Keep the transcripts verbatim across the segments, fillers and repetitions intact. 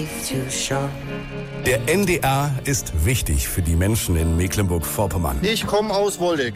Der N D R ist wichtig für die Menschen in Mecklenburg-Vorpommern. Ich komme aus Woldeck.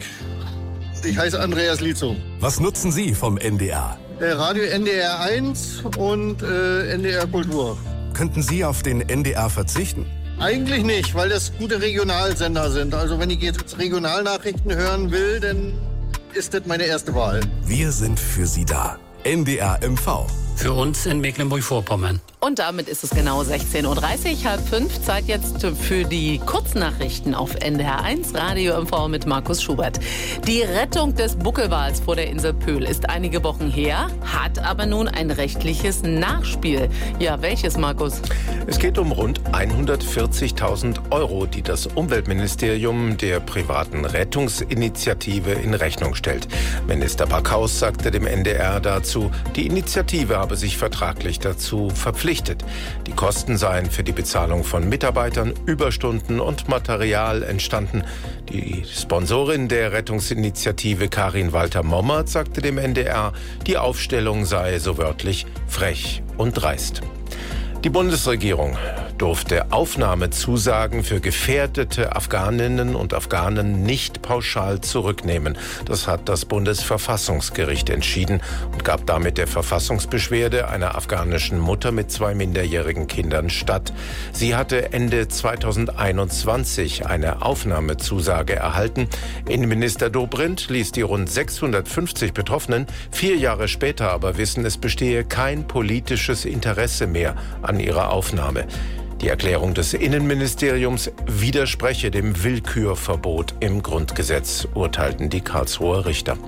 Ich heiße Andreas Lietzow. Was nutzen Sie vom N D R? Äh, Radio N D R eins und äh, N D R Kultur. Könnten Sie auf den N D R verzichten? Eigentlich nicht, weil das gute Regionalsender sind. Also wenn ich jetzt Regionalnachrichten hören will, dann ist das meine erste Wahl. Wir sind für Sie da. N D R M V. Für uns in Mecklenburg-Vorpommern. Und damit ist es genau sechzehn Uhr dreißig, halb fünf. Zeit jetzt für die Kurznachrichten auf N D R eins, Radio M V mit Markus Schubert. Die Rettung des Buckelwals vor der Insel Pöhl ist einige Wochen her, hat aber nun ein rechtliches Nachspiel. Ja, welches, Markus? Es geht um rund hundertvierzigtausend Euro, die das Umweltministerium der privaten Rettungsinitiative in Rechnung stellt. Minister Backhaus sagte dem N D R dazu, die Initiative habe sich vertraglich dazu verpflichtet. Die Kosten seien für die Bezahlung von Mitarbeitern, Überstunden und Material entstanden. Die Sponsorin der Rettungsinitiative, Karin Walter-Mommert, sagte dem N D R, die Aufstellung sei so wörtlich frech und dreist. Die Bundesregierung durfte Aufnahmezusagen für gefährdete Afghaninnen und Afghanen nicht pauschal zurücknehmen. Das hat das Bundesverfassungsgericht entschieden und gab damit der Verfassungsbeschwerde einer afghanischen Mutter mit zwei minderjährigen Kindern statt. Sie hatte Ende zweitausendeinundzwanzig eine Aufnahmezusage erhalten. Innenminister Dobrindt ließ die rund sechshundertfünfzig Betroffenen vier Jahre später aber wissen, es bestehe kein politisches Interesse mehr an ihrer Aufnahme. Die Erklärung des Innenministeriums widerspreche dem Willkürverbot im Grundgesetz, urteilten die Karlsruher Richter.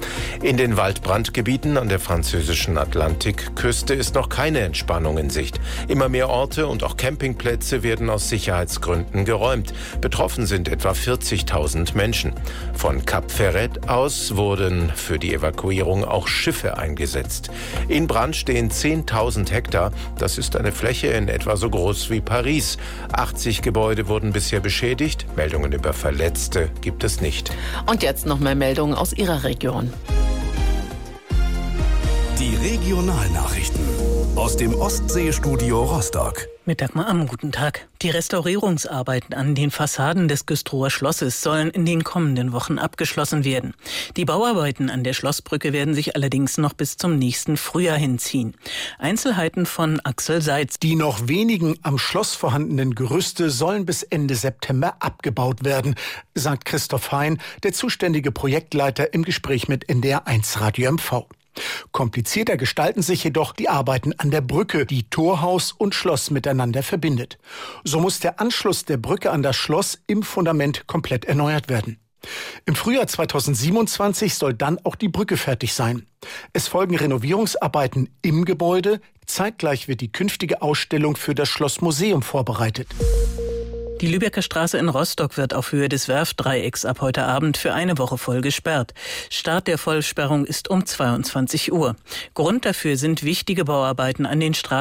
In den Waldbrandgebieten an der französischen Atlantikküste ist noch keine Entspannung in Sicht. Immer mehr Orte und auch Campingplätze werden aus Sicherheitsgründen geräumt. Betroffen sind etwa vierzigtausend Menschen. Von Kap Ferret aus wurden für die Evakuierung auch Schiffe eingesetzt. In Brand stehen zehntausend Hektar. Das ist eine Fläche in etwa so groß wie Paris. achtzig Gebäude wurden bisher beschädigt. Meldungen über Verletzte gibt es nicht. Und jetzt noch mehr Meldungen aus Ihrer Region. Die Regionalnachrichten aus dem Ostseestudio Rostock. Mit Dagmar Amm, guten Tag. Die Restaurierungsarbeiten an den Fassaden des Güstrower Schlosses sollen in den kommenden Wochen abgeschlossen werden. Die Bauarbeiten an der Schlossbrücke werden sich allerdings noch bis zum nächsten Frühjahr hinziehen. Einzelheiten von Axel Seitz. Die noch wenigen am Schloss vorhandenen Gerüste sollen bis Ende September abgebaut werden, sagt Christoph Hein, der zuständige Projektleiter, im Gespräch mit N D R eins Radio M V. Komplizierter gestalten sich jedoch die Arbeiten an der Brücke, die Torhaus und Schloss miteinander verbindet. So muss der Anschluss der Brücke an das Schloss im Fundament komplett erneuert werden. Im Frühjahr zweitausendsiebenundzwanzig soll dann auch die Brücke fertig sein. Es folgen Renovierungsarbeiten im Gebäude. Zeitgleich wird die künftige Ausstellung für das Schlossmuseum vorbereitet. Die Lübecker Straße in Rostock wird auf Höhe des Werftdreiecks ab heute Abend für eine Woche voll gesperrt. Start der Vollsperrung ist um zweiundzwanzig Uhr. Grund dafür sind wichtige Bauarbeiten an den Straßen